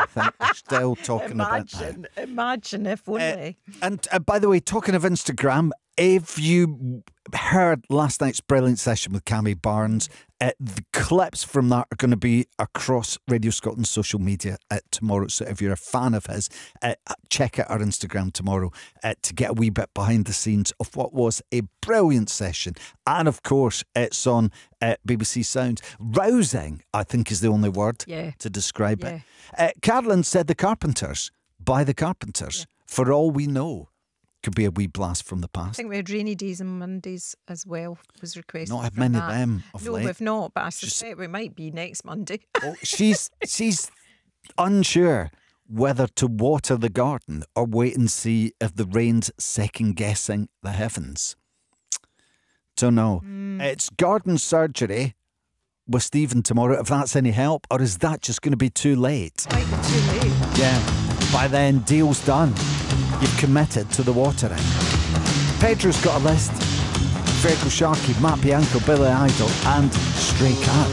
I think we're still talking about now. Imagine if only. And by the way, talking of Instagram, if you heard last night's brilliant session with Cammy Barnes, the clips from that are going to be across Radio Scotland's social media tomorrow. So if you're a fan of his, check out our Instagram tomorrow to get a wee bit behind the scenes of what was a brilliant session. And of course, it's on BBC Sounds. Rousing, I think, is the only word to describe it. Carolyn said The Carpenters, by The Carpenters, for all we know. Could be a wee blast from the past. I think we had Rainy Days and Mondays as well, was requested. Not had many of them of no, late. We've not, but I suspect we might be next Monday. Oh, she's unsure whether to water the garden or wait and see if the rain's second guessing the heavens. Don't know. It's garden surgery with Stephen tomorrow, if that's any help, or is that just going to be too late? Might be too late. Yeah. By then, deal's done. You've committed to the watering. Pedro's got a list. Fergal Sharkey, Matt Bianco, Billy Idol and Stray Cats.